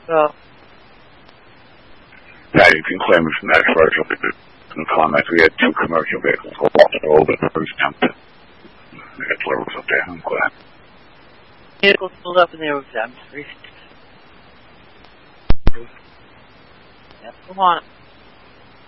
So. Now you can claim it from that commercial in the comments. We had 2 commercial vehicles go off the road and the first jumped. We got deliveries up there. I'm glad. Vehicles pulled up and they were exempt. Yeah, come on.